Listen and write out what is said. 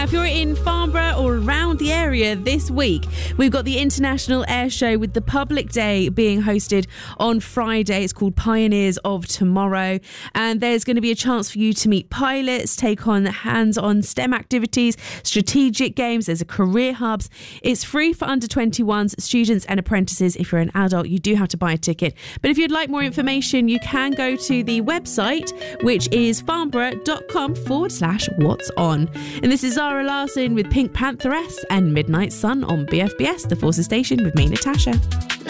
If you're in Farnborough or around the area this week, we've got the International Air Show with the Public Day being hosted on Friday. It's called Pioneers of Tomorrow. And there's going to be a chance for you to meet pilots, take on hands-on STEM activities, strategic games. There's a career hubs. It's free for under 21s, students and apprentices. If you're an adult, you do have to buy a ticket. But if you'd like more information, you can go to the website, which is farnborough.com/what's on. And this is Zara Larsson with Pink Pantheress and Midnight Sun on BFBS, the Forces Station, with me, Natasha.